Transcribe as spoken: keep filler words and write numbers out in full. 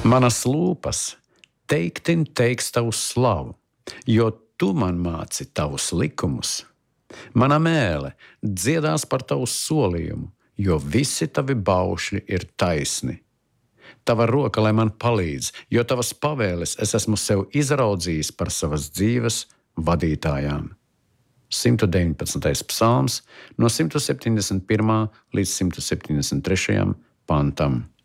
Manas lūpas teiktin teiks tavu slavu, jo tu man māci tavus likumus. Mana mēle dziedās par tavu solījumu, jo visi tavi baušļi ir taisni. Tava roka, lai man palīdz, jo tavas pavēles es esmu sev izraudzījis par savas dzīves vadītājām. simt deviņpadsmitais psalms no simt septiņdesmit pirmā līdz simt septiņdesmit trešajam pantam.